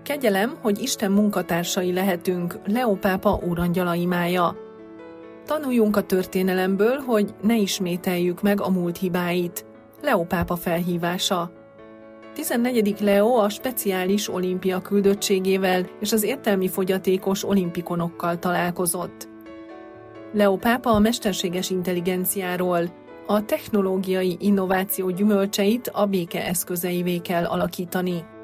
Kegyelem, hogy Isten munkatársai lehetünk, Leó pápa úrangyala imája. Tanuljunk a történelemből, hogy ne ismételjük meg a múlt hibáit. Leó pápa felhívása. 14. Leó a speciális olimpia küldöttségével és az értelmi fogyatékos olimpikonokkal találkozott. Leó pápa a mesterséges intelligenciáról, a technológiai innováció gyümölcseit a béke eszközeivé kell alakítani.